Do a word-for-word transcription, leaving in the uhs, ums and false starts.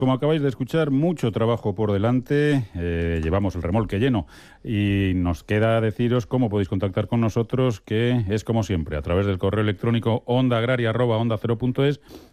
Como acabáis de escuchar, mucho trabajo por delante, eh, llevamos el remolque lleno y nos queda deciros cómo podéis contactar con nosotros, que es como siempre, a través del correo electrónico onda agraria arroba onda cero punto es